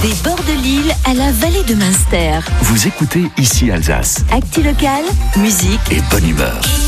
Des bords de l'île à la vallée de Münster. Vous écoutez Ici Alsace. Actu locale, musique et bonne humeur.